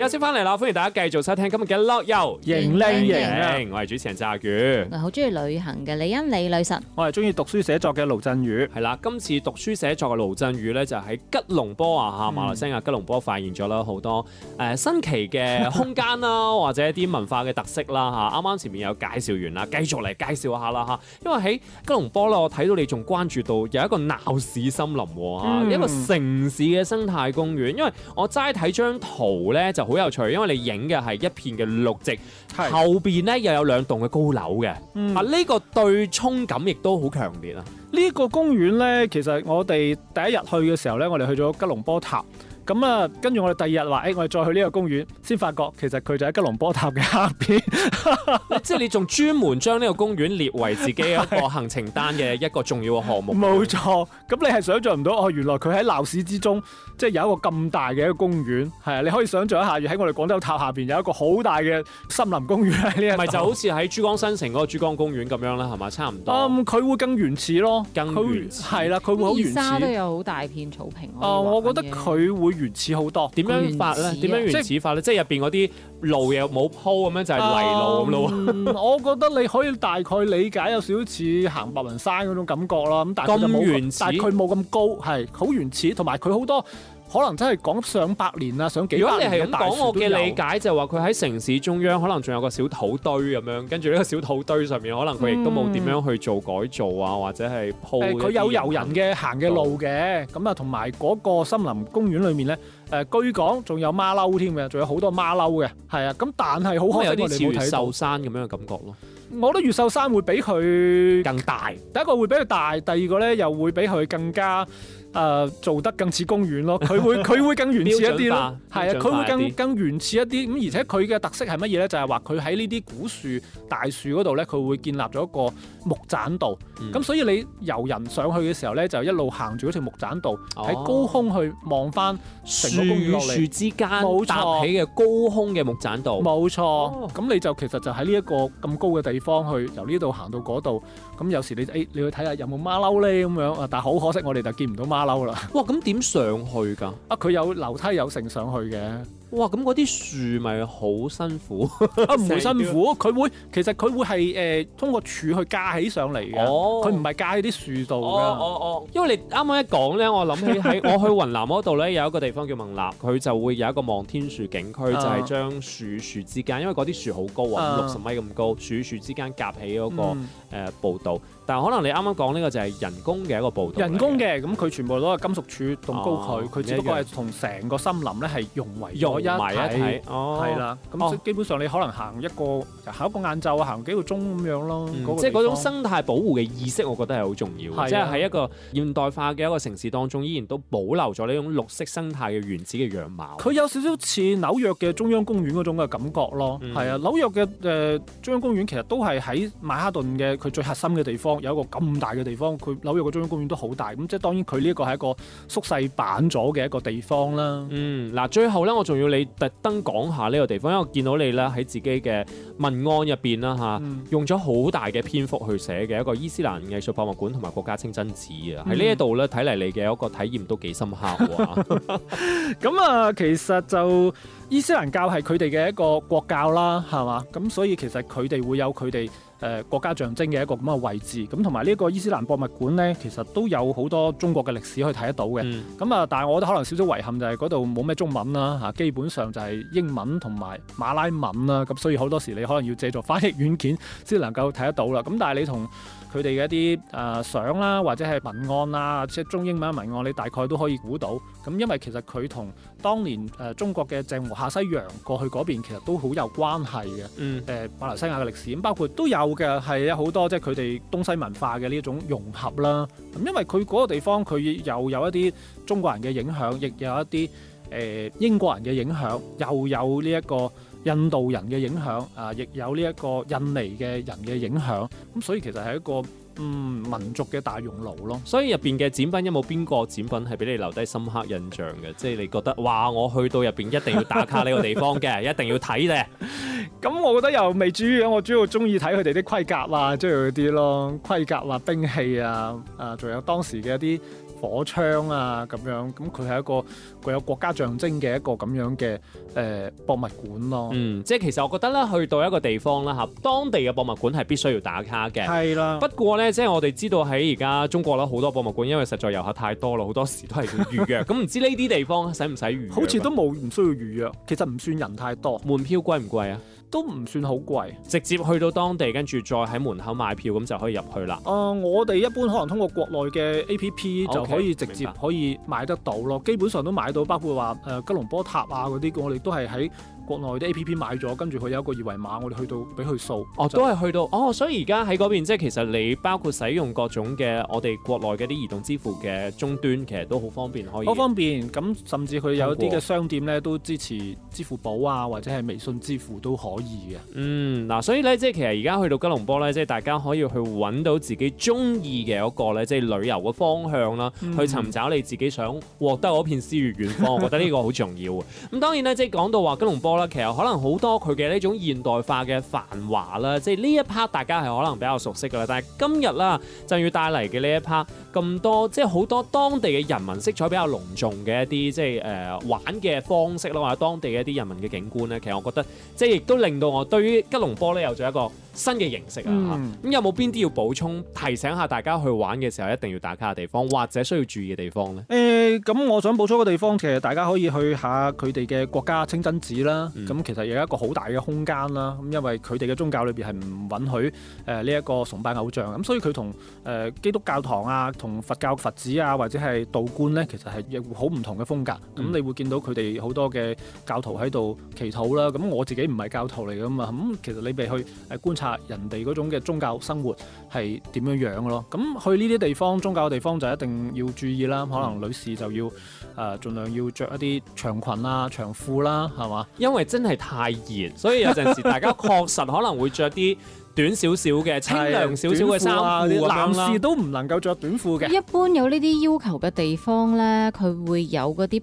休息翻嚟啦，歡迎大家繼續收聽今日嘅樂遊型靚型， 我係主持人揸卷。 我好中意旅行嘅李欣李女神， 我係中意讀書寫作嘅盧振宇。 係啦，今次讀書寫作嘅盧振宇咧，就喺吉隆坡啊，馬來西亞吉隆坡發現咗啦好多新奇嘅空間啦，或者一啲文化嘅特色啦嚇。啱啱前面有介紹完啦，繼續嚟介紹下啦嚇。因為喺吉隆坡咧，我睇到你仲關注到有一個鬧市森林喎，一個城市嘅生態公園。因為我齋睇張圖咧就好有趣，因為你影嘅係一片嘅綠植，後邊咧又有2棟嘅高樓嘅。呢個對沖感亦都好強烈啊！ 呢個公園咧，其實我哋第一日去嘅時候咧，我哋去咗吉隆坡塔。咁啊，跟住我哋第二日話，我哋再去呢個公園，先發覺其實佢就喺吉隆坡塔嘅下邊。 即係你仲專門將呢個公園列為自己一個行程單嘅一個重要嘅項目。 冇錯，咁你係想像唔到原來佢喺鬧市之中，即係有一個咁大嘅一個公園。係啊，你可以想像一下，喺我哋廣州塔下邊有一個好大嘅森林公園喺呢一度。 咪就好似喺珠江新城嗰個珠江公園咁樣啦，係嘛？差唔多。 佢會更原始咯， 更原始係啦，佢會好原始。 二沙都有好大片草坪。 我覺得佢會原始好多。 點樣法咧？點樣原始法咧？即係入邊嗰啲路又冇鋪咁樣，就係泥路咁咯。 我覺得你可以大概理解有少少似行白雲山嗰種感覺啦。咁但係佢冇咁高，係好原始，同埋佢好多。可能真係講上百年啊，上幾百年嘅大樹都有。如果你係咁講，我嘅理解就係話佢喺城市中央，可能仲有個小土堆咁樣，跟住呢個小土堆上面，可能佢亦都冇點樣去做改造啊，或者係鋪。佢有遊人嘅行嘅路嘅，咁啊同埋嗰個森林公園裏面咧，據講仲有馬騮添嘅，仲有好多馬騮嘅，係啊。咁但係好可惜我哋冇睇到。有啲似越秀山咁樣嘅感覺咯。我覺得越秀山會比佢更大， 第一個會比佢大，第二個咧又會比佢更加。做得更似公園咯，佢會更原始一啲咯，係啊，佢會更原始一啲咁，而且佢嘅特色係乜嘢咧？就係話佢喺呢啲古樹、大樹嗰度咧，佢會建立咗一個木棧道，咁所以你遊人上去嘅時候咧，就一路行住嗰條木棧道，喺高空去望翻成個公園落嚟， 樹之間搭起嘅高空嘅木棧道， 冇錯。咁你就其實就喺呢一個咁高嘅地方去由呢度行到嗰度，咁有時你去睇下有冇馬騮咧咁樣，但係好可惜我哋就見唔到馬騮啦。 哇！咁點上去㗎？ 佢有樓梯有乘上去嘅。 哇！咁嗰啲樹咪好辛苦？ 唔會辛苦，其實佢會係通過柱去架起上嚟嘅。佢唔係架喺啲樹度㗎。 因為你啱啱一講咧，我諗起喺我去雲南嗰度咧，有一個地方叫孟納，佢就會有一個望天樹景區，就係將樹之間，因為嗰啲樹好高啊，60米咁高，樹之間夾起嗰個步道。但係可能你啱啱講呢個就係人工嘅一個步道。人工嘅，咁佢全部都係金屬柱棟高佢只不過係同成個森林咧係融為埋一體。係啦，咁基本上你可能行一個晏晝行幾個鐘咁樣咯。 即係嗰種生態保護嘅意識，我覺得係好重要。即係喺一個現代化嘅一個城市當中，依然都保留咗呢種綠色生態嘅原始嘅樣貌。 佢有少少似紐約嘅中央公園嗰種嘅感覺咯。係啊，紐約嘅中央公園其實都係喺曼哈頓嘅佢最核心嘅地方。有一個咁大嘅地方，佢紐約個中央公園都好大，咁即係當然佢呢一個係一個縮細版咗嘅一個地方啦。 嗱，最後咧，我仲要你特登講下呢個地方，因為我見到你咧喺自己嘅文案入邊啦嚇，用咗好大嘅篇幅去寫嘅一個伊斯蘭藝術博物館同埋國家清真寺啊，喺呢一度咧睇嚟你嘅一個體驗都幾深刻喎。 咁啊，其實就伊斯蘭教係佢哋嘅一個國教啦，係嘛？咁所以其實佢哋會有佢哋國家象徵嘅一個咁嘅位置，咁同埋呢個伊斯蘭博物館咧，其實都有好多中國嘅歷史可以睇得到嘅。咁但係我覺得可能少少遺憾就係嗰度冇咩中文啦，嚇，基本上就係英文同埋馬拉文啦，咁所以好多時你可能要借助翻譯軟件先能夠睇得到啦。咁但係你同佢哋嘅一啲相啦，或者係文案啦，即係中英文文案，你大概都可以估到。咁因為其實佢同當年中國嘅鄭和下西洋過去嗰邊，其實都好有關係嘅。馬來西亞嘅歷史咁包括都有嘅，係有好多即係佢哋東西文化嘅呢一種融合啦。咁因為佢嗰個地方佢又有一啲中國人嘅影響，亦有一啲英國人嘅影響，又有呢一個印度人嘅影響，亦有呢一個印尼嘅人嘅影響。咁所以其實係一個民族嘅大熔爐咯。 所以入邊嘅展品有冇邊個展品係俾你留低深刻印象嘅？即係你覺得哇，我去到入邊一定要打卡呢個地方嘅，一定要睇嘅。 咁我覺得又未至於，我主要中意睇佢哋啲盔甲啊，即係嗰啲咯，盔甲啊、兵器啊，仲有當時嘅一啲火槍啊咁樣，咁佢係一個具有國家象徵嘅一個咁樣嘅博物館咯。 即係其實我覺得咧，去到一個地方啦嚇，當地嘅博物館係必須要打卡嘅。 係啦。 不過咧，即係我哋知道喺而家中國啦，好多博物館因為實在遊客太多啦，好多時都係要預約。咁唔知呢啲地方使唔使預約？ 好似都唔需要預約，其實唔算人太多。 門票貴唔貴啊？ 都唔算好貴， 直接去到當地，跟住再喺門口買票，咁就可以入去啦。 我哋一般可能通過國內嘅 APP 就可以直接可以買得到咯，基本上都買到，包括話吉隆坡塔啊嗰啲，我哋都係喺國內啲 APP 買咗，跟住佢有一個二維碼，我哋去到俾佢掃。 都係去到所以而家喺嗰邊，即係其實你包括使用各種嘅我哋國內嘅啲移動支付嘅終端，其實都好方便，可以。好方便，咁甚至佢有一啲嘅商店咧都支持支付寶啊，或者係微信支付都可以嘅。 嗱，所以咧，即係其實而家去到吉隆坡咧，即係大家可以去揾到自己中意嘅一個咧，即係旅遊嘅方向啦，去尋找你自己想獲得嗰片詩與遠方。我覺得呢個好重要。咁當然咧，即係講到話吉隆坡啦，其實可能好多佢嘅呢種現代化嘅繁華啦，即係呢一 part 大家係可能比較熟悉㗎啦。但係今日啦，就要帶嚟嘅呢一 part 咁多，即係好多當地嘅人民色彩比較濃重嘅一啲即係玩嘅方式啦，或者當地嘅一啲人民嘅景觀咧，其實我覺得即係亦都令到我對於吉隆坡咧有咗一個新嘅認識啊！咁有冇邊啲要補充提醒下大家去玩嘅時候一定要打卡嘅地方，或者需要注意嘅地方咧？ 咁我想補充個地方，其實大家可以去下佢哋嘅國家清真寺啦。咁其實有一個好大嘅空間啦。咁因為佢哋嘅宗教裏邊係唔允許呢一個崇拜偶像，咁所以佢同基督教堂啊、同佛教佛寺啊或者係道觀咧，其實係好唔同嘅風格。咁你會見到佢哋好多嘅教徒喺度祈禱啦。咁我自己唔係教徒嚟噶嘛，咁其實你哋去觀察人哋嗰種嘅宗教生活係點樣樣嘅咯。咁去呢啲地方，宗教嘅地方就一定要注意啦。可能女士就要盡量要着一啲長裙啊、長褲啦，係嘛？ 因為真係太熱，所以有陣時大家確實可能會着啲短少少嘅、清涼少少嘅衫褲， 男士都唔能夠着短褲嘅。 一般有呢啲要求嘅地方咧，佢會有嗰啲